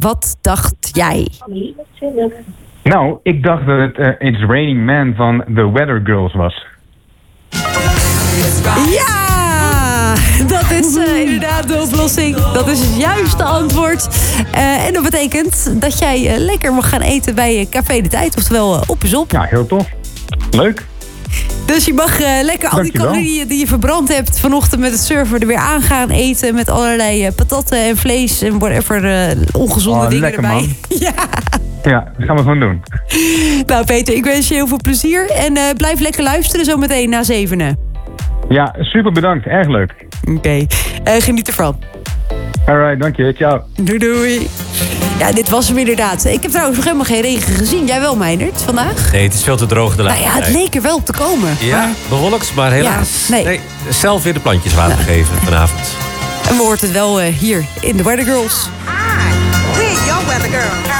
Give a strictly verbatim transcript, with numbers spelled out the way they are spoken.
wat dacht jij? Nou, ik dacht dat het uh, It's Raining Man van The Weather Girls was. Ja, dat is uh, inderdaad de oplossing. Dat is het juiste antwoord. Uh, en dat betekent dat jij uh, lekker mag gaan eten bij uh, Café de Tijd. Oftewel uh, op is op. Ja, heel tof. Leuk. Dus je mag uh, lekker al die calorieën die je verbrand hebt vanochtend met het surfen er weer aan gaan eten. Met allerlei uh, patatten en vlees en whatever uh, ongezonde oh, dingen lekker, erbij. Man. Ja. Ja, dat gaan we gewoon doen. Nou Peter, ik wens je heel veel plezier. En uh, blijf lekker luisteren zometeen na zevenen. Ja, super bedankt. Erg leuk. Oké, okay. uh, geniet ervan. Alright, dank je. Ciao. Doei doei. Ja, dit was hem inderdaad. Ik heb trouwens nog helemaal geen regen gezien. Jij wel, Meijnert, vandaag? Nee, het is veel te droog de laatste tijd. Nou ja, het leek er wel op te komen. Ja, maar... bewolkt, maar helaas. Ja, nee. nee. Zelf weer de plantjes water ja. geven vanavond. En we hoort het wel uh, hier in de Weather Girls. Hi, we're your Weather Girls.